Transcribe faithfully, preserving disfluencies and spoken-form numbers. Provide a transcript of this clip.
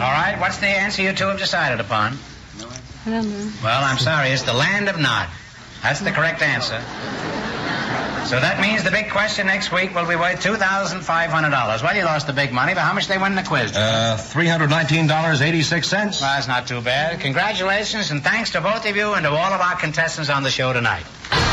All right, what's the answer you two have decided upon? I don't know. Well, I'm sorry. It's the Land of Nod. That's the correct answer. So that means the big question next week will be worth two thousand five hundred dollars. Well, you lost the big money, but how much they win in the quiz? Uh, three hundred nineteen dollars and eighty-six cents. Well, that's not too bad. Congratulations, and thanks to both of you and to all of our contestants on the show tonight.